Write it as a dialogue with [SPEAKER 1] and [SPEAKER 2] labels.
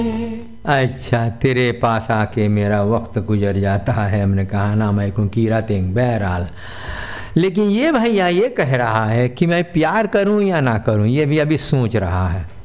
[SPEAKER 1] अच्छा, तेरे पास आके मेरा वक्त गुजर जाता है। हमने कहा ना मैं को कीरा तेंग बहरहाल। लेकिन ये भैया ये कह रहा है कि मैं प्यार करूं या ना करूं, ये भी अभी सोच रहा है।